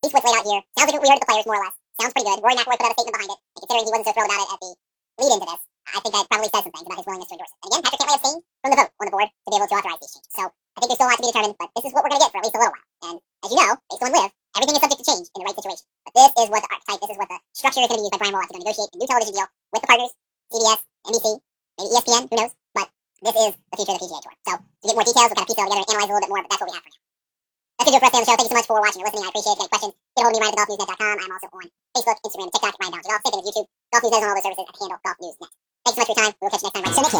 least what's laid out here, sounds like what we heard at the players, more or less. Sounds pretty good. Rory McIlroy put out a statement behind it, and considering he wasn't so thrilled about it at the lead into this, I think that probably says some things about his willingness to endorse it. And again, Patrick Cantlay abstained from the vote on the board to be able to authorize these changes. So I think there's still a lot to be determined, but this is what we're going to get for at least a little while. And as you know, based on LIV, everything is subject to change in the right situation. But this is what the archetype, this is what the structure is going to be used by Brian Wall to negotiate a new television deal with the partners, CBS, NBC, maybe ESPN, who knows? But this is the future of the PGA Tour. So to get more details, we'll kind of piece it all together and analyze it a little bit more, but that's what we have for now. That's it for us today on the show. Thank you so much for watching or listening. I appreciate it. If you have any questions, get a hold of me, Ryan at golfnewsnet.com. I'm also on Facebook, Instagram, and TikTok at Ryan Ballengee Golf. Same thing as YouTube. Golf News Net on all those services at the handle Golf News Net. Thanks so much for your time. We'll catch you next time right here.